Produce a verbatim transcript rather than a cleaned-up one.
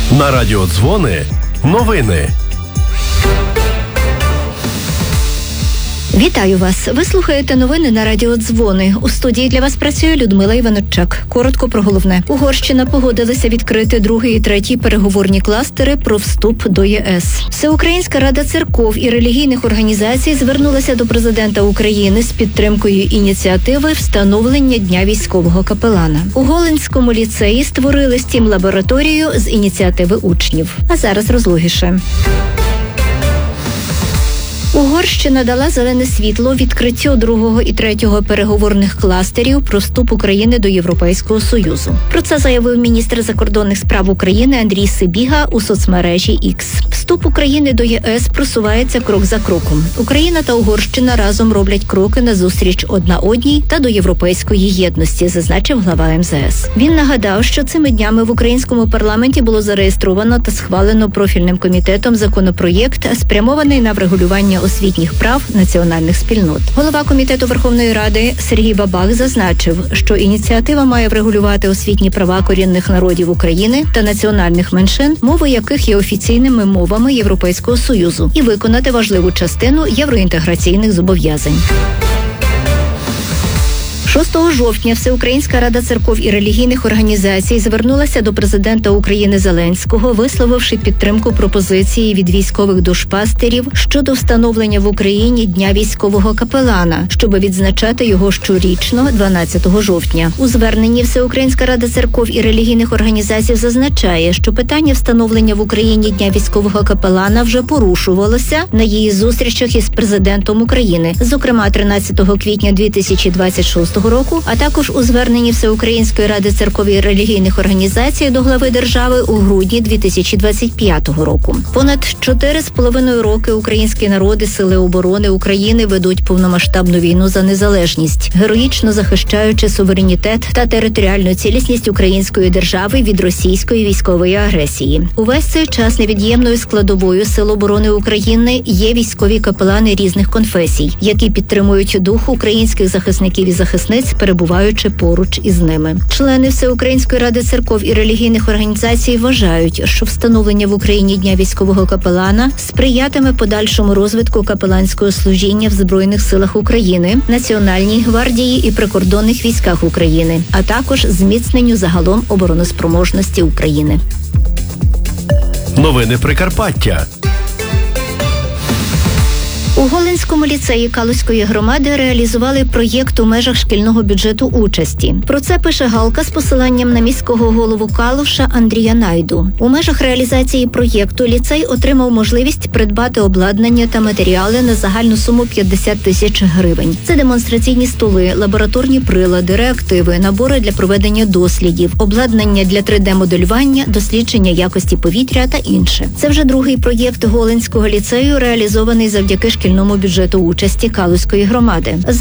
На радіо Дзвони новини. Вітаю вас! Ви слухаєте новини на радіо Дзвони. У студії для вас працює Людмила Іваноччак. Коротко про головне. Угорщина погодилася відкрити другий і третій переговорні кластери про вступ до ЄС. Всеукраїнська рада церков і релігійних організацій звернулася до президента України з підтримкою ініціативи встановлення Дня військового капелана. У Голландському ліцеї створили стім-лабораторію з ініціативи учнів. А зараз розлогіше. Угорщина дала зелене світло відкриттю другого і третього переговорних кластерів про вступ України до Європейського Союзу. Про це заявив міністр закордонних справ України Андрій Сибіга у соцмережі Ікс. Вступ України до ЄС просувається крок за кроком. Україна та Угорщина разом роблять кроки назустріч одна одній та до європейської єдності, зазначив глава ем зе ес. Він нагадав, що цими днями в українському парламенті було зареєстровано та схвалено профільним комітетом законопроєкт, спрямований на врегулювання освітніх прав національних спільнот. Голова комітету Верховної Ради Сергій Бабак зазначив, що ініціатива має врегулювати освітні права корінних народів України та національних меншин, мови яких є офіційними мовами Європейського Союзу, і виконати важливу частину євроінтеграційних зобов'язань. шостого жовтня Всеукраїнська рада церков і релігійних організацій звернулася до президента України Зеленського, висловивши підтримку пропозиції від військових душпастерів щодо встановлення в Україні Дня військового капелана, щоб відзначати його щорічно дванадцятого жовтня. У зверненні Всеукраїнська рада церков і релігійних організацій зазначає, що питання встановлення в Україні Дня військового капелана вже порушувалося на її зустрічах із президентом України, зокрема тринадцятого квітня дві тисячі двадцять шостого року, а також у зверненні Всеукраїнської ради церков і релігійних організацій до глави держави у грудні дві тисячі двадцять п'ятого року. Понад чотири з половиною роки українські народи, сили оборони України ведуть повномасштабну війну за незалежність, героїчно захищаючи суверенітет та територіальну цілісність української держави від російської військової агресії. Увесь цей час невід'ємною складовою сил оборони України є військові капелани різних конфесій, які підтримують дух українських захисників і захисниць, перебуваючи поруч із ними. Члени Всеукраїнської ради церков і релігійних організацій вважають, що встановлення в Україні Дня військового капелана сприятиме подальшому розвитку капеланського служіння в Збройних силах України, Національній гвардії і прикордонних військах України, а також зміцненню загалом обороноспроможності України. Новини Прикарпаття. У Голландському ліцеї Калузької громади реалізували проєкт у межах шкільного бюджету участі. Про це пише Галка з посиланням на міського голову Калуша Андрія Найду. У межах реалізації проєкту ліцей отримав можливість придбати обладнання та матеріали на загальну суму п'ятдесят тисяч гривень. Це демонстраційні столи, лабораторні прилади, реактиви, набори для проведення дослідів, обладнання для три де-моделювання, дослідження якості повітря та інше. Це вже другий проєкт Голландського ліцею, реалізований завдяки шкільному бюджету участі Калузької громади.